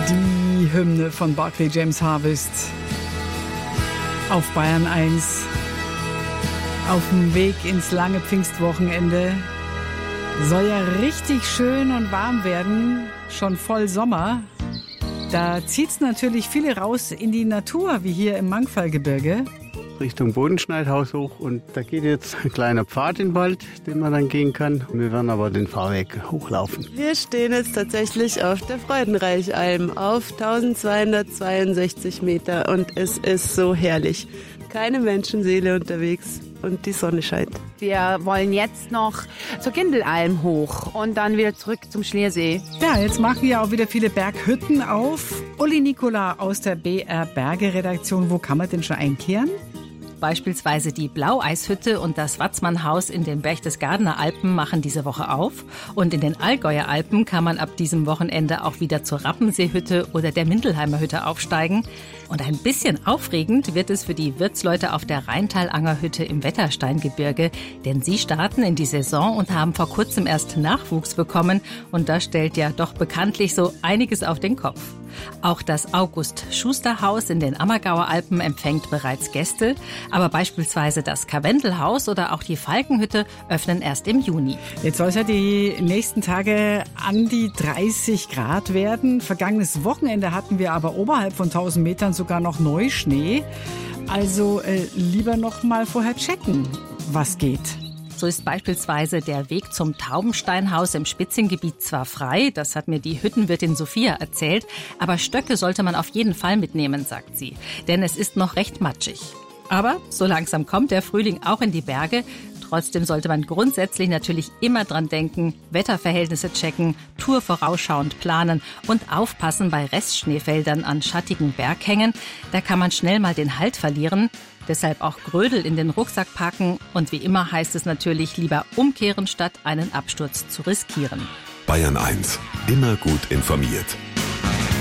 Die Hymne von Barclay James Harvest auf Bayern 1. Auf dem Weg ins lange Pfingstwochenende. Soll ja richtig schön und warm werden, schon voll Sommer. Da zieht's natürlich viele raus in die Natur, wie hier im Mangfallgebirge. Richtung Bodenschneidhaus hoch und da geht jetzt ein kleiner Pfad in den Wald, den man dann gehen kann. Wir werden aber den Fahrweg hochlaufen. Wir stehen jetzt tatsächlich auf der Freudenreichalm auf 1262 Meter und es ist so herrlich. Keine Menschenseele unterwegs und die Sonne scheint. Wir wollen jetzt noch zur Gindelalm hoch und dann wieder zurück zum Schliersee. Ja, jetzt machen ja auch wieder viele Berghütten auf. Uli Nikola aus der BR Berge-Redaktion. Wo kann man denn schon einkehren? Beispielsweise die Blaueishütte und das Watzmannhaus in den Berchtesgadener Alpen machen diese Woche auf. Und in den Allgäuer Alpen kann man ab diesem Wochenende auch wieder zur Rappenseehütte oder der Mindelheimer Hütte aufsteigen. Und ein bisschen aufregend wird es für die Wirtsleute auf der Rheintalangerhütte im Wettersteingebirge. Denn sie starten in die Saison und haben vor kurzem erst Nachwuchs bekommen. Und das stellt ja doch bekanntlich so einiges auf den Kopf. Auch das August-Schuster-Haus in den Ammergauer Alpen empfängt bereits Gäste. Aber beispielsweise das Karwendelhaus oder auch die Falkenhütte öffnen erst im Juni. Jetzt soll es ja die nächsten Tage an die 30 Grad werden. Vergangenes Wochenende hatten wir aber oberhalb von 1000 Metern sogar noch Neuschnee. Also lieber noch mal vorher checken, was geht. So ist beispielsweise der Weg zum Taubensteinhaus im Spitzengebiet zwar frei, das hat mir die Hüttenwirtin Sophia erzählt, aber Stöcke sollte man auf jeden Fall mitnehmen, sagt sie, denn es ist noch recht matschig. Aber so langsam kommt der Frühling auch in die Berge. Trotzdem sollte man grundsätzlich natürlich immer dran denken, Wetterverhältnisse checken, Tour vorausschauend planen und aufpassen bei Restschneefeldern an schattigen Berghängen. Da kann man schnell mal den Halt verlieren. Deshalb auch Grödel in den Rucksack packen. Und wie immer heißt es natürlich lieber umkehren, statt einen Absturz zu riskieren. Bayern 1, immer gut informiert.